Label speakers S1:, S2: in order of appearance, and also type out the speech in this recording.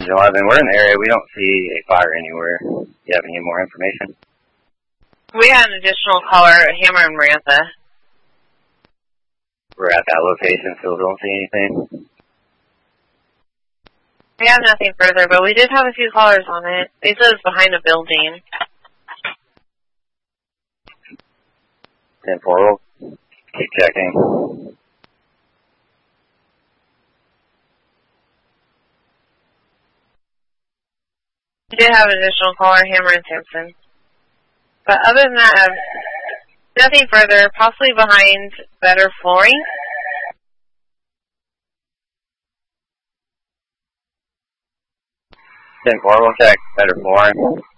S1: 11, we're in the area. We don't see a fire anywhere. Do you have any more information?
S2: We had an additional caller, Hammer and Marantha.
S1: We're at that location, so don't see anything.
S2: We have nothing further, but we did have a few callers on it. They said it's behind a building.
S1: 10-4, keep checking.
S2: We did have an additional caller, Hammer and Simpson. But other than that, nothing further, possibly behind better flooring.
S1: 10-4, we'll check better flooring.